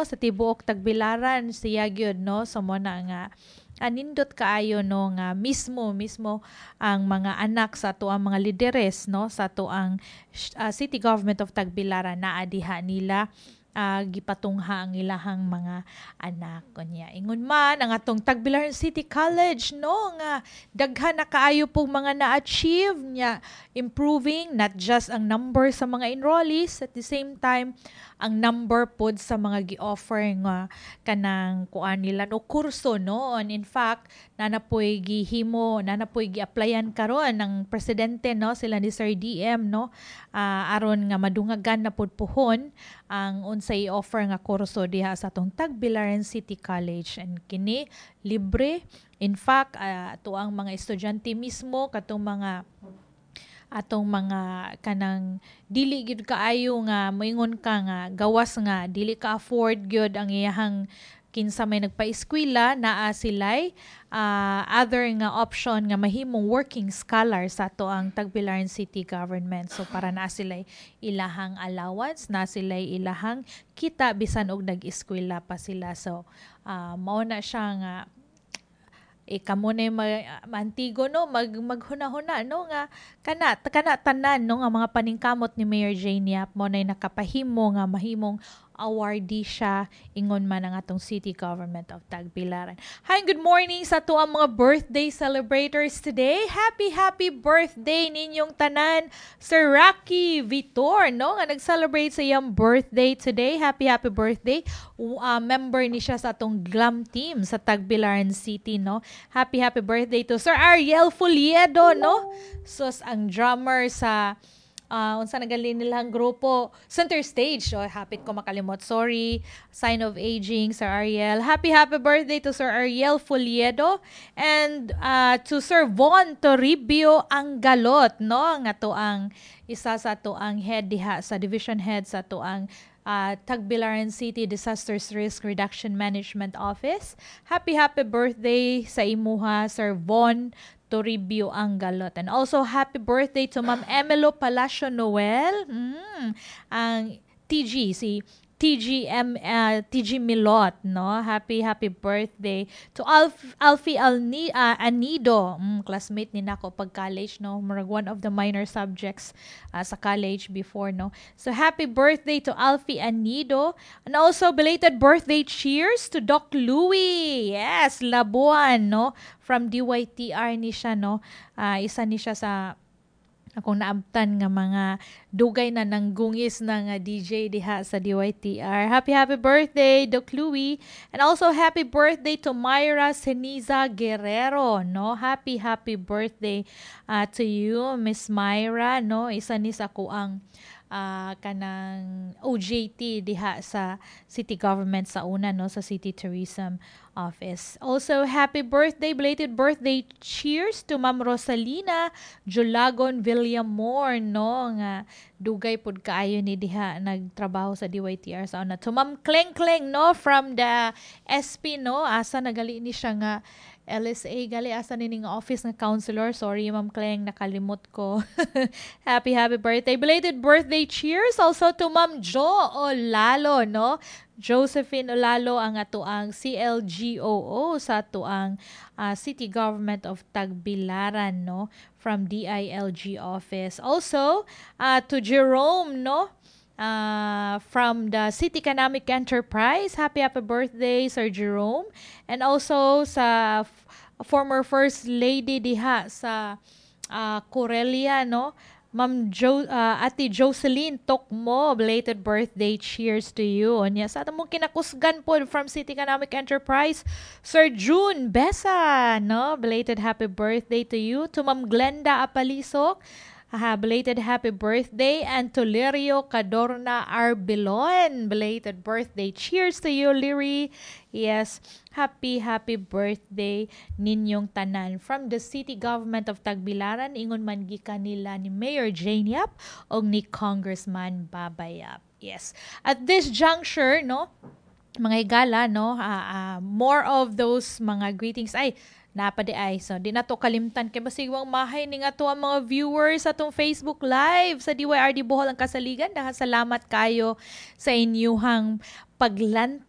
no sa tibuok Tagbilaran siya gyud no so mo na nga anindot kaayo no nga mismo ang mga anak sa tuang mga lideres no sa tuang City Government of Tagbilaran naa diha nila gipatungha ang ilahang mga anak kunya. Ingon man ang atong Tagbilaran City College no nga daghan na kaayo pong mga na-achieve niya improving not just ang number sa mga enrollees at the same time ang number pod sa mga gi-offer nga kanang kuan nila no kurso noon. In fact, nanapoy gi-applyan karon ng presidente no sila ni Sir DM no aron nga madungagan na pod puhon ang unsay offer nga kurso diha sa atong Tagbilaran City College and kini libre. In fact, tuang mga estudyante mismo katong mga kanang dili gyud kaayo nga moingon ka nga gawas nga dili ka afford gyud ang iyahang kinsa may nagpa-eskwela naa silay other nga option nga mahimong working scholar sa to ang Tagbilaran City Government. So para na silay ilahang allowance, na silay ilahang kita bisan og nag-eskwela pa sila. So mao na siya nga kamo na mantigo no maghuna-huna no nga kana tanan no nga mga paningkamot ni Mayor Jane Yap mo na nakapahimo nga mahimong awardee siya ingon man ang atong City Government of Tagbilaran. Hi, good morning sa tuang mga birthday celebrators today. Happy birthday ninyong tanan Sir Rocky Vitor no nga nag-celebrate sa iyang birthday today. Happy birthday. Member ni siya sa atong glam team sa Tagbilaran City no. Happy birthday to Sir Ariel Fuliedo no. Sus ang drummer sa unsa nagali nilang grupo Center Stage. Hapit ko makalimot, sorry, sign of aging Sir Ariel. Happy birthday to Sir Ariel Fuliedo and to Sir Von Toribio Angalot no nga to ang isa sa to ang head diha sa division head sa to ang Tagbilaran City Disasters Risk Reduction Management Office. Happy birthday sa imuha Sir Von Toribio Angalot. And also happy birthday to Ma'am Emelo Palacio Noel. Ang TG Milot, no? Happy birthday to Alfie Anido, classmate ni nako pag college, no? One of the minor subjects sa college before, no? So happy birthday to Alfie Anido, and also belated birthday cheers to Doc Louie. Yes, Labuan, no? From DYTR ni siya, no? Isa ni siya sa akong naabtan nga mga dugay na nanggungis na nga DJ diha sa DYTR. Happy birthday, Doc Louie. And also happy birthday to Myra Ceniza Guerrero, no? Happy birthday to you, Miss Myra, no? Isa ni sa kuang kanang OJT diha sa city government sa una, no, sa City Tourism Office. Also, happy birthday, belated birthday cheers to Ma'am Rosalina Julagon Villamor, no, nga dugay pud kaayo ni diha nagtrabaho sa DYTR sa una. To Ma'am Kleng, no, from the SP, no, asa nagali ni siya nga LSA gali asa nining office ng counselor. Sorry, Ma'am Kleng, nakalimot ko. happy birthday. Belated birthday cheers also to Ma'am Jo Olalo, no? Josephine Olalo ang atuang CLGOO sa atuang City Government of Tagbilaran, no? From DILG office. Also, to Jerome, no? From the City Economic Enterprise. Happy birthday, Sir Jerome. And also sa former First Lady diha sa Corelia, no? Ma'am Ate Jocelyn Tokmo, belated birthday cheers to you. Nya sa atong kinakusgan po from City Economic Enterprise, Sir June Besa, no? Belated happy birthday to you. To Ma'am Glenda Apalisok, belated happy birthday. And to Lirio Cadorna Arbilon, belated birthday cheers to you, Liri. Yes, happy birthday ninyong tanan from the City Government of Tagbilaran. Ingon man gikan nila ni Mayor Jane Yap o ni Congressman Babayap. Yes, at this juncture, no, mga higala, no, more of those mga greetings ay napadi ay. So, di na to kalimtan kay basigwang mahay ni nga to ang mga viewers sa atong Facebook Live sa DYRD Bohol ang Kasaligan. Salamat kayo sa inyuhang